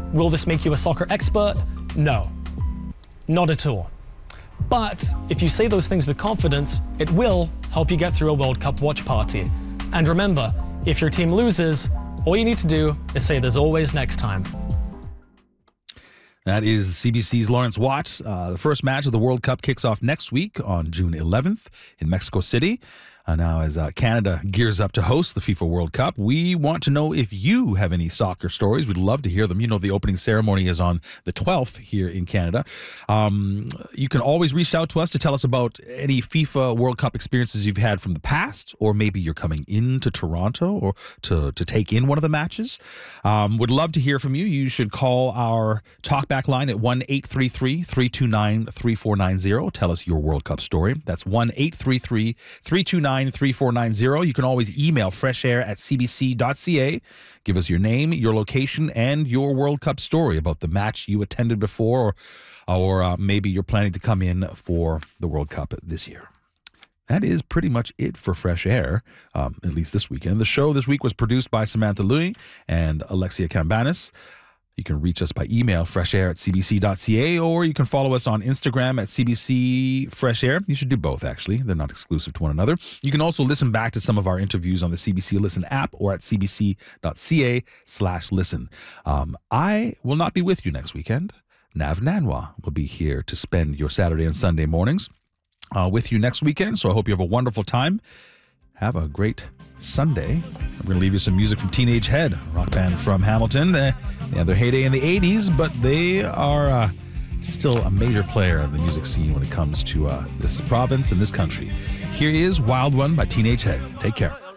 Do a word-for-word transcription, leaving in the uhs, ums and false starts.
Will this make you a soccer expert? No, not at all. But if you say those things with confidence, it will help you get through a World Cup watch party. And remember, if your team loses, all you need to do is say there's always next time. That is C B C's Lawrence Watt. Uh, the first match of the World Cup kicks off next week on June eleventh in Mexico City. Uh, now, as uh, Canada gears up to host the FIFA World Cup, we want to know if you have any soccer stories. We'd love to hear them. You know, the opening ceremony is on the twelfth here in Canada. Um, you can always reach out to us to tell us about any FIFA World Cup experiences you've had from the past, or maybe you're coming into Toronto or to, to take in one of the matches. Um, would love to hear from you. You should call our talkback line at one eight three three, three two nine, three four nine zero. Tell us your World Cup story. That's one eight three three, three two nine, three four nine zero. You can always email freshair at c b c dot c a. Give us your name, your location, and your World Cup story about the match you attended before, or, or uh, maybe you're planning to come in for the World Cup this year. That is pretty much it for Fresh Air, um, at least this weekend. The show this week was produced by Samantha Louie and Alexia Cambanis. You can reach us by email, freshair at c b c dot c a, or you can follow us on Instagram at C B C Fresh Air. You should do both, actually. They're not exclusive to one another. You can also listen back to some of our interviews on the C B C Listen app or at c b c dot c a slash listen. Um, I will not be with you next weekend. Nav Nanwa will be here to spend your Saturday and Sunday mornings uh, with you next weekend, so I hope you have a wonderful time. Have a great Sunday. I'm going to leave you some music from Teenage Head, a rock band from Hamilton. They had their heyday in the eighties, but they are uh, still a major player in the music scene when it comes to uh, this province and this country. Here is Wild One by Teenage Head. Take care.